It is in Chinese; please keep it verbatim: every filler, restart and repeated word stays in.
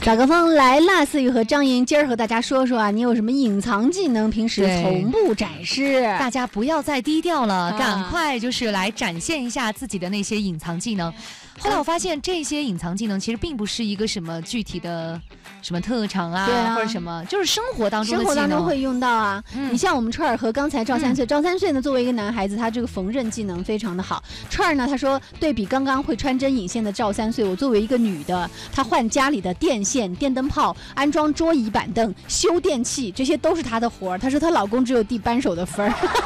早高峰来啦！思雨和张莹今儿和大家说说啊，你有什么隐藏技能，平时从不展示？ 大家不要再低调了， 啊、 赶快就是来展现一下自己的那些隐藏技能。后来我发现这些隐藏技能其实并不是一个什么具体的什么特长啊， 啊或者什么，就是生活当中的技能， 生活当中会用到啊。 嗯、 你像我们串儿和刚才赵三岁，嗯、赵三岁呢作为一个男孩子，他这个缝纫技能非常的好。串儿呢他说，对比刚刚会穿针引线的赵三岁，我作为一个女的，她换家里的电线、电灯泡、安装桌椅板凳、修电器，这些都是她的活儿。她说她老公只有递扳手的分儿。